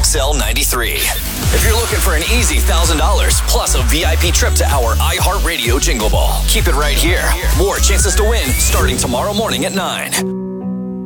XL 93. If you're looking for an easy $1,000 plus a VIP trip to our iHeartRadio Jingle Ball, keep it right here. More chances to win starting tomorrow morning at 9.